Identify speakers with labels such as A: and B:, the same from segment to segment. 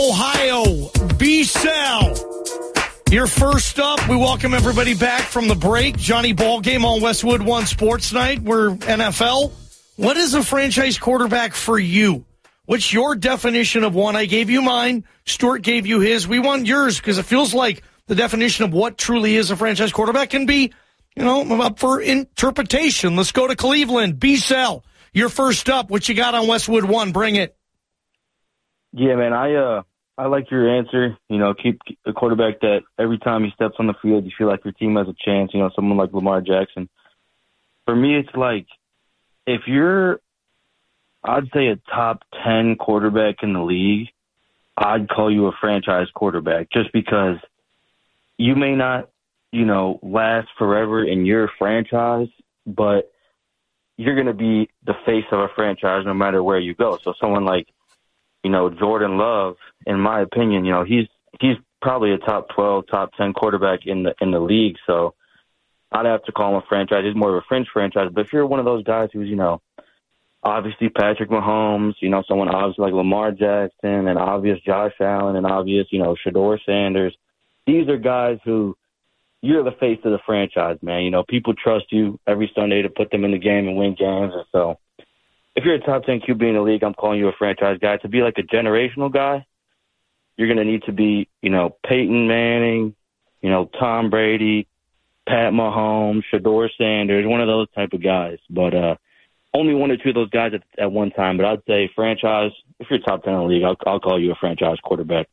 A: Ohio, B-Cell. You're first up. We welcome everybody back from the break. Johnny Ballgame on Westwood One Sports Night. We're NFL. What is a franchise quarterback for you? What's your definition of one? I gave you mine. Stuart gave you his. We want yours because it feels like the definition of what truly is a franchise quarterback can be, up for interpretation. Let's go to Cleveland. B-Cell, you're first up. What you got on Westwood One? Bring it.
B: Yeah, man, I like your answer. Keep a quarterback that every time he steps on the field, you feel like your team has a chance. Someone like Lamar Jackson. For me, it's like if you're, I'd say, a top 10 quarterback in the league, I'd call you a franchise quarterback just because you may not, last forever in your franchise, but you're going to be the face of a franchise no matter where you go. So someone like, Jordan Love, in my opinion, he's probably a top 12, top 10 quarterback in the league. So I'd have to call him a franchise. He's more of a fringe franchise. But if you're one of those guys who's, obviously Patrick Mahomes, someone obviously like Lamar Jackson, and obvious Josh Allen, and obvious, Shedeur Sanders, these are guys who you're the face of the franchise, man. People trust you every Sunday to put them in the game and win games. And so if you're a top 10 QB in the league, I'm calling you a franchise guy. To be like a generational guy, you're going to need to be, Peyton Manning, Tom Brady, Pat Mahomes, Shedeur Sanders, one of those type of guys. But only one or two of those guys at one time. But I'd say franchise, if you're top 10 in the league, I'll call you a franchise quarterback.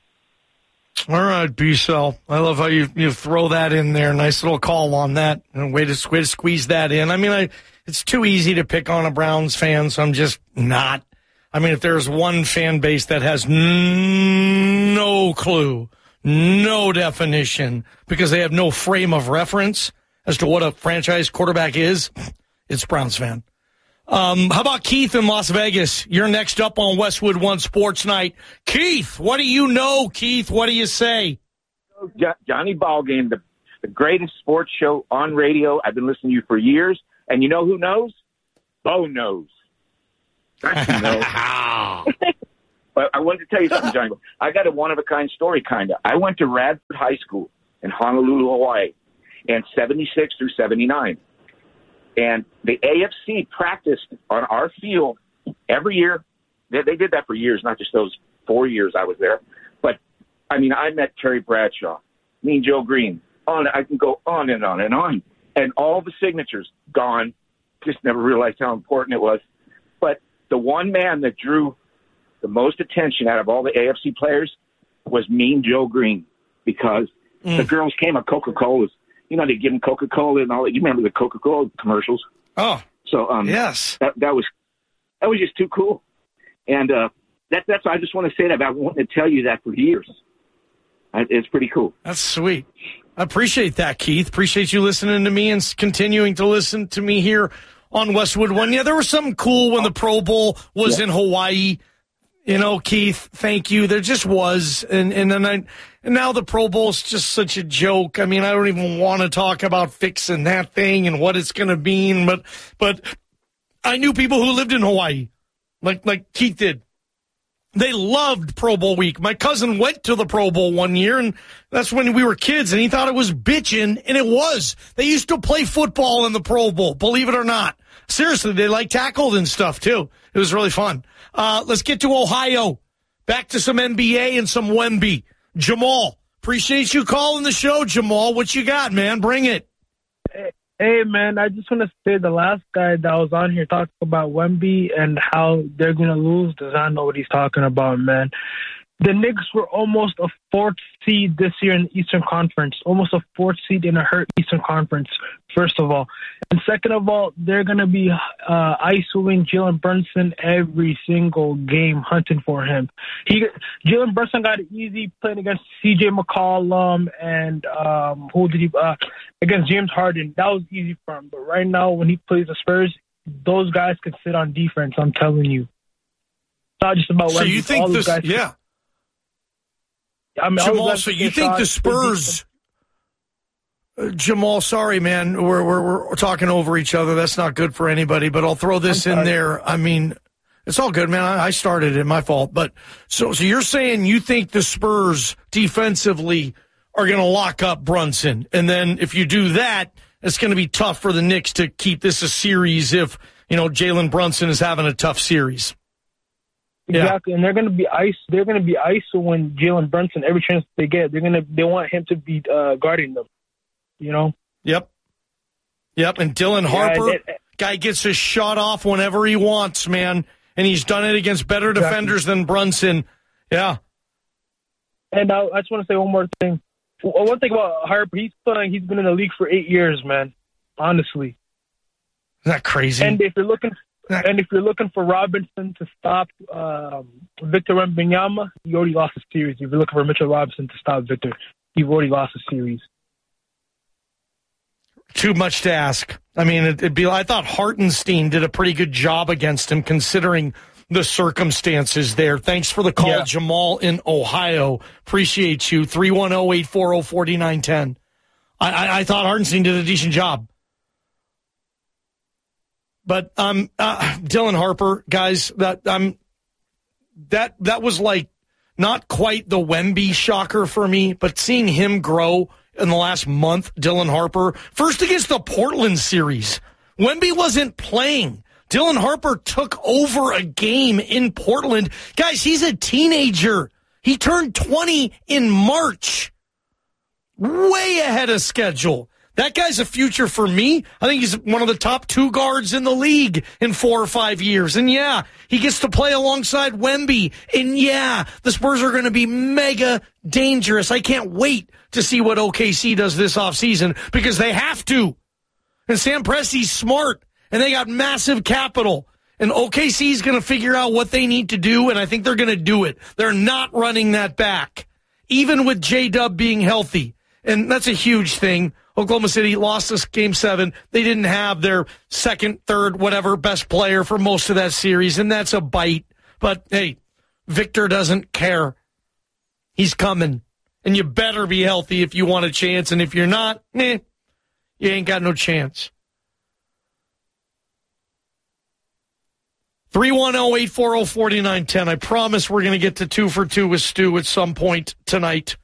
A: All right, B-Cell. I love how you throw that in there. Nice little call on that. And way to squeeze that in. I mean, it's too easy to pick on a Browns fan, so I'm just not. I mean, if there's one fan base that has no clue, no definition, because they have no frame of reference as to what a franchise quarterback is, it's Browns fan. How about Keith in Las Vegas? You're next up on Westwood One Sports Night. Keith, what do you know, Keith? What do you say?
C: Johnny Ballgame, the greatest sports show on radio. I've been listening to you for years. And you know who knows? Bo knows. That's who knows. But I wanted to tell you something, Johnny. I got a one-of-a-kind story, kind of. I went to Radford High School in Honolulu, Hawaii, in 76 through 79. And the AFC practiced on our field every year. They did that for years, not just those 4 years I was there. But, I met Terry Bradshaw, Mean Joe Green. I can go on and on and on. And all the signatures gone. Just never realized how important it was. But the one man that drew the most attention out of all the AFC players was Mean Joe Green, because the girls came at Coca-Cola's. They give them Coca-Cola and all that. You remember the Coca-Cola commercials?
A: Oh,
C: so
A: yes,
C: that was just too cool. And that's why I just want to say that. I've been wanting to tell you that for years. It's pretty cool.
A: That's sweet. I appreciate that, Keith. Appreciate you listening to me and continuing to listen to me here on Westwood One. Yeah, there was something cool when the Pro Bowl was in Hawaii. Keith, thank you. There just was. And now the Pro Bowl's just such a joke. I don't even want to talk about fixing that thing and what it's going to mean. But I knew people who lived in Hawaii, like Keith did. They loved Pro Bowl week. My cousin went to the Pro Bowl one year, and that's when we were kids, and he thought it was bitching, and it was. They used to play football in the Pro Bowl, believe it or not. Seriously, they tackled and stuff, too. It was really fun. Let's get to Ohio. Back to some NBA and some Wemby. Jamal, appreciate you calling the show, Jamal. What you got, man? Bring it.
D: Hey, man, I just want to say the last guy that was on here talking about Wemby and how they're going to lose does not know what he's talking about, man. The Knicks were almost a fourth seed this year in the Eastern Conference, almost a fourth seed in a hurt Eastern Conference, first of all. And second of all, they're going to be isolating Jalen Brunson every single game, hunting for him. Jalen Brunson got it easy playing against C.J. McCollum and against James Harden. That was easy for him. But right now, when he plays the Spurs, those guys can sit on defense, I'm telling you. It's not just about
A: so you think this, yeah. Jamal, so you think the Spurs... Jamal, sorry, man. We're talking over each other. That's not good for anybody, but I'll throw this in there. It's all good, man. I started it. My fault. But so you're saying you think the Spurs defensively are going to lock up Brunson. And then if you do that, it's going to be tough for the Knicks to keep this a series if, Jalen Brunson is having a tough series.
D: Exactly, yeah. And they're going to be ice. They're going to be when Jalen Brunson, every chance they get, they want him to be guarding them.
A: Yep. And Dylan Harper, guy gets his shot off whenever he wants, man, and he's done it against better defenders than Brunson. Yeah.
D: And I just want to say one more thing. One thing about Harper, he's been in the league for 8 years, man. Honestly.
A: Isn't that crazy?
D: And if you're looking for Robinson to stop Victor Wembanyama, you already lost a series. If you're looking for Mitchell Robinson to stop Victor, you've already lost a series.
A: Too much to ask. I mean, I thought Hartenstein did a pretty good job against him considering the circumstances there. Thanks for the call, Jamal in Ohio. Appreciate you. 310-840-4910. I thought Hartenstein did a decent job. But Dylan Harper, guys, that was like not quite the Wemby shocker for me, but seeing him grow in the last month, Dylan Harper, first against the Portland series. Wemby wasn't playing. Dylan Harper took over a game in Portland. Guys, he's a teenager. He turned 20 in March. Way ahead of schedule. That guy's a future for me. I think he's one of the top 2 guards in the league in 4 or 5 years. And yeah, he gets to play alongside Wemby. And yeah, the Spurs are going to be mega dangerous. I can't wait to see what OKC does this offseason because they have to. And Sam Presti's smart, and they got massive capital. And OKC's going to figure out what they need to do, and I think they're going to do it. They're not running that back, even with J-Dub being healthy. And that's a huge thing. Oklahoma City lost this Game 7. They didn't have their second, third, whatever, best player for most of that series, and that's a bite. But, hey, Victor doesn't care. He's coming. And you better be healthy if you want a chance, and if you're not, you ain't got no chance. 310-840-4910. I promise we're going to get to 2 for 2 with Stu at some point tonight.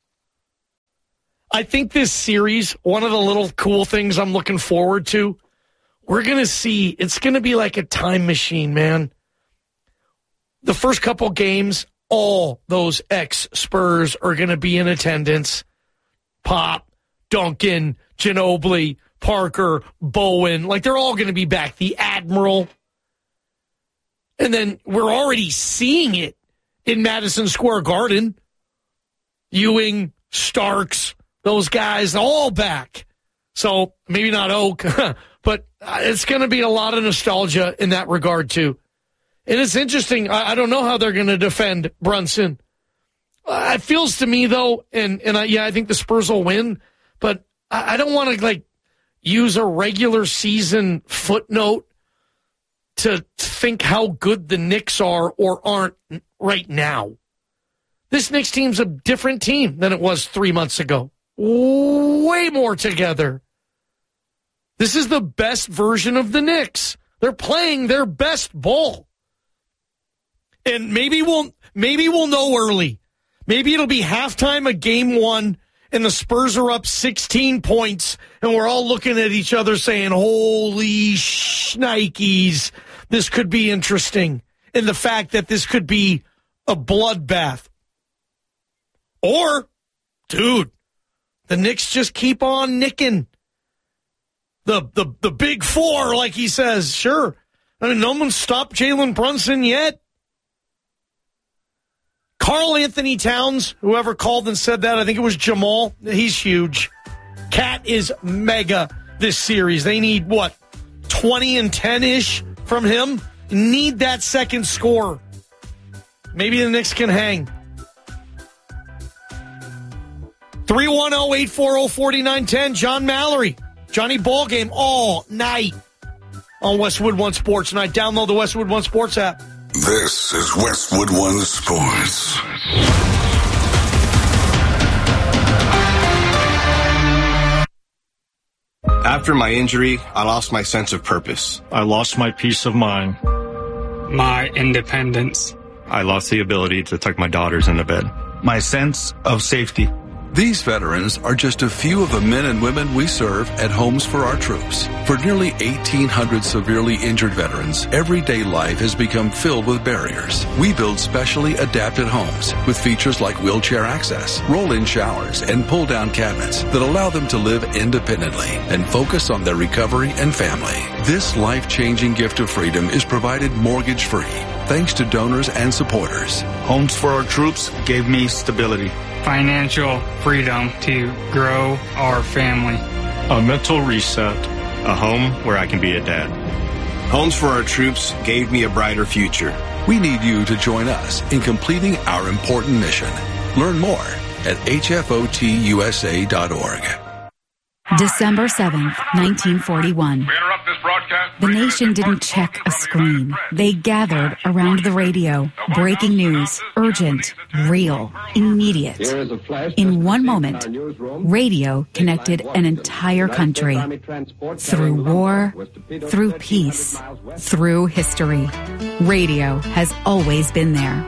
A: I think this series, one of the little cool things I'm looking forward to, we're going to see, it's going to be like a time machine, man. The first couple games, all those ex-Spurs are going to be in attendance. Pop, Duncan, Ginobili, Parker, Bowen, like they're all going to be back. The Admiral. And then we're already seeing it in Madison Square Garden. Ewing, Starks, those guys all back. So maybe not Oak, but it's going to be a lot of nostalgia in that regard too. And it's interesting. I don't know how they're going to defend Brunson. It feels to me though, and I think the Spurs will win, but I don't want to use a regular season footnote to think how good the Knicks are or aren't right now. This Knicks team's a different team than it was 3 months ago. Way more together. This is the best version of the Knicks. They're playing their best ball. And maybe we'll know early. Maybe it'll be halftime of game 1 and the Spurs are up 16 points and we're all looking at each other saying, holy shnikes, this could be interesting. And the fact that this could be a bloodbath. Or, dude, the Knicks just keep on nicking. The big 4, like he says. Sure. I mean, no one's stopped Jalen Brunson yet. Karl Anthony Towns, whoever called and said that, I think it was Jamal. He's huge. Cat is mega this series. They need, 20 and 10-ish from him? Need that second score. Maybe the Knicks can hang. 310-840-4910. John Mallory. Johnny Ballgame all night on Westwood One Sports tonight. Download the Westwood One Sports app.
E: This is Westwood One Sports.
F: After my injury, I lost my sense of purpose.
G: I lost my peace of mind.
F: my independence.
G: I lost the ability to tuck my daughters into bed.
H: My sense of safety.
E: These veterans are just a few of the men and women we serve at Homes for Our Troops. For nearly 1,800 severely injured veterans, everyday life has become filled with barriers. We build specially adapted homes with features like wheelchair access, roll-in showers, and pull-down cabinets that allow them to live independently and focus on their recovery and family. This life-changing gift of freedom is provided mortgage-free, thanks to donors and supporters.
H: Homes for Our Troops gave me stability.
F: Financial freedom to grow our family.
G: A mental reset. A home where I can be a dad.
I: Homes for Our Troops gave me a brighter future.
E: We need you to join us in completing our important mission. Learn more at hfotusa.org.
J: December 7th, 1941. The nation didn't check a screen. They gathered around the radio. Breaking news, urgent, real, immediate. In one moment, radio connected an entire country. Through war, through peace, through history. Radio has always been there.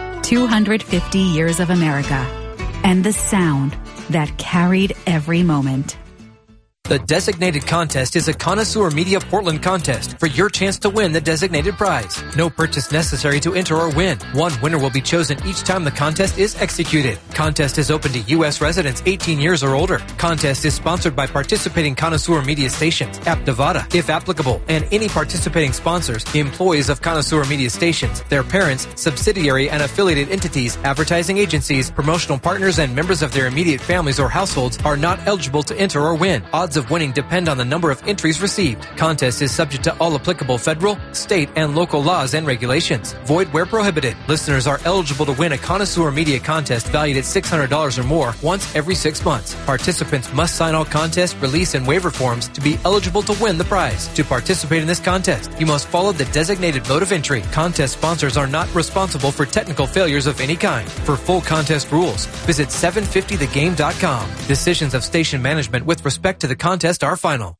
J: 250 years of America. And the sound that carried every moment.
K: The Designated Contest is a Connoisseur Media Portland contest for your chance to win the designated prize. No purchase necessary to enter or win. One winner will be chosen each time the contest is executed. Contest is open to U.S. residents 18 years or older. Contest is sponsored by participating Connoisseur Media stations, App Nevada, if applicable, and any participating sponsors, employees of Connoisseur Media stations, their parents, subsidiary and affiliated entities, advertising agencies, promotional partners, and members of their immediate families or households are not eligible to enter or win. Odds of winning depend on the number of entries received. Contest is subject to all applicable federal, state, and local laws and regulations. Void where prohibited. Listeners are eligible to win a Connoisseur Media contest valued at $600 or more once every 6 months. Participants must sign all contest, release, and waiver forms to be eligible to win the prize. To participate in this contest, you must follow the designated mode of entry. Contest sponsors are not responsible for technical failures of any kind. For full contest rules, visit 750thegame.com. Decisions of station management with respect to the contest are final.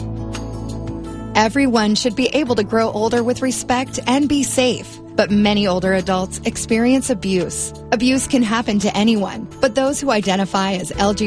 L: Everyone should be able to grow older with respect and be safe. But many older adults experience abuse. Abuse can happen to anyone, but those who identify as LGBT